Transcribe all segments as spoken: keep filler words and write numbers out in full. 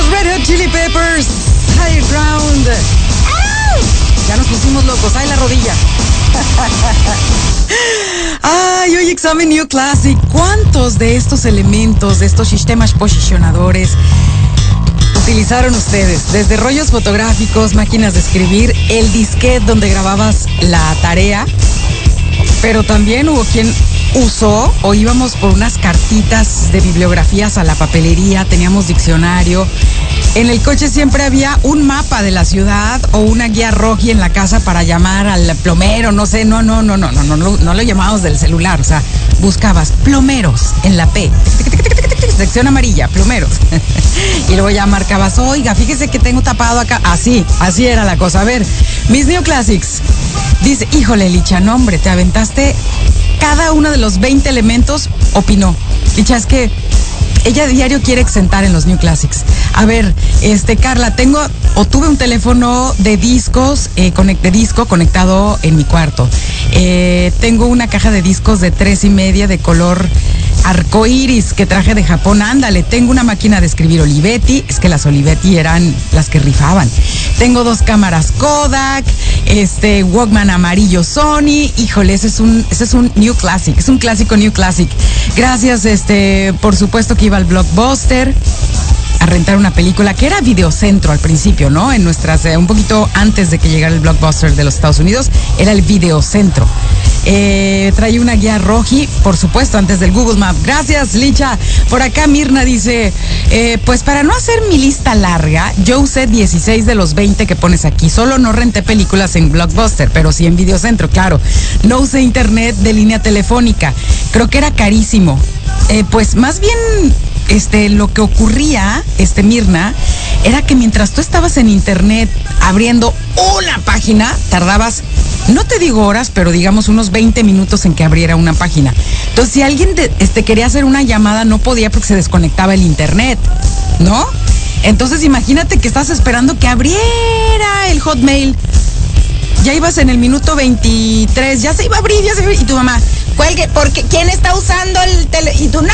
Los Red Hot Chili Peppers, Higher Ground. ¡Au! Ya nos pusimos locos. ¡Ay, la rodilla! Ay, hoy examen New Classic. ¿Cuántos de estos elementos, de estos sistemas posicionadores utilizaron ustedes? Desde rollos fotográficos, máquinas de escribir, el disquete donde grababas la tarea, pero también hubo quien usó o íbamos por unas cartitas de bibliografías a la papelería, teníamos diccionario. En el coche siempre había un mapa de la ciudad o una guía roji en la casa para llamar al plomero, no sé, no, no, no, no, no, no, no, no lo llamábamos del celular, o sea, buscabas plomeros en la P, sección amarilla, plomeros, y luego ya marcabas, oiga, fíjese que tengo tapado acá, así, así era la cosa. A ver, mis New Classics, dice, híjole, Licha, no hombre, te aventaste cada uno de los veinte elementos, opinó. Licha, es que ella a diario quiere exentar en los New Classics. A ver, este, Carla, tengo o tuve un teléfono de discos, eh, conect, de disco conectado en mi cuarto. Eh, tengo una caja de discos de tres y media de color arcoíris que traje de Japón. Ándale, tengo una máquina de escribir Olivetti, es que las Olivetti eran las que rifaban. Tengo dos cámaras Kodak, este Walkman amarillo Sony. Híjole, ese es un, ese es un New Classic, es un clásico New Classic. Gracias, este, por supuesto que iba al Blockbuster a rentar una película que era Videocentro al principio, ¿no? En nuestras, eh, un poquito antes de que llegara el Blockbuster de los Estados Unidos, era el Videocentro. Eh, trae una guía roji, por supuesto, antes del Google Maps. Gracias, Licha. Por acá Mirna dice, eh, pues para no hacer mi lista larga, yo usé dieciséis de los veinte que pones aquí. Solo no renté películas en Blockbuster, pero sí en Videocentro, claro. No usé internet de línea telefónica. Creo que era carísimo. Eh, pues más bien, este, lo que ocurría, este, Mirna, era que mientras tú estabas en internet abriendo una página, tardabas, no te digo horas, pero digamos unos veinte minutos en que abriera una página. Entonces, si alguien de, este, quería hacer una llamada, no podía porque se desconectaba el internet, ¿no? Entonces, imagínate que estás esperando que abriera el Hotmail. Ya ibas en el minuto veintitrés, ya se iba a abrir, ya se iba a abrir, y tu mamá, cuelgue, porque ¿quién está usando el tele? Y tú, ¡no!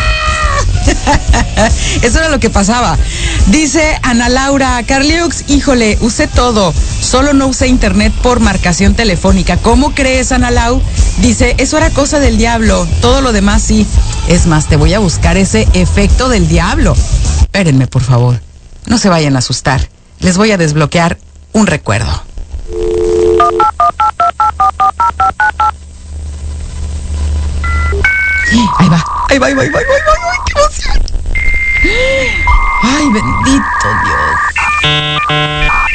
Eso era lo que pasaba. Dice Ana Laura, Carliux, híjole, usé todo, solo no usé internet por marcación telefónica. ¿Cómo crees, Ana Lau? Dice, eso era cosa del diablo, todo lo demás sí. Es más, te voy a buscar ese efecto del diablo. Espérenme, por favor, no se vayan a asustar. Les voy a desbloquear un recuerdo. Ahí va, ahí va, ahí va, ahí va, ahí va, ahí va, qué emoción. Ay, bendito Dios.